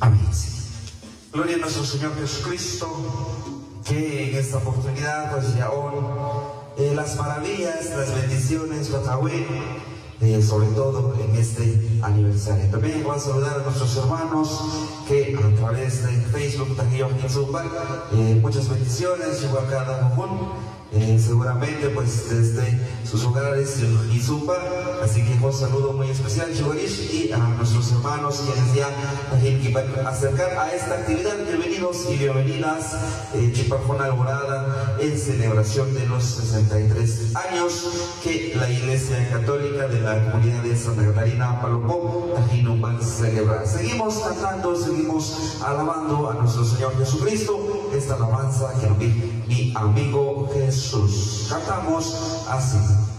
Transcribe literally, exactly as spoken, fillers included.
Amén. Gloria a nuestro Señor Jesucristo, que en esta oportunidad pues ya hoy eh, las maravillas, las bendiciones, eh, sobre todo en este aniversario. También voy a saludar a nuestros hermanos que a través de Facebook también eh, muchas bendiciones, llegó a cada uno. Eh, seguramente pues desde sus hogares en Izupa, así que un saludo muy especial y a nuestros hermanos quienes ya van a acercar a esta actividad. Bienvenidos y bienvenidas, eh, Chipafona Alborada, en celebración de los sesenta y tres años que la Iglesia Católica de la comunidad de Santa Catarina Palopó Tajín va a celebrar. Seguimos cantando, seguimos alabando a nuestro Señor Jesucristo, esta alabanza que nos vi mi amigo Jesús. Cantamos así.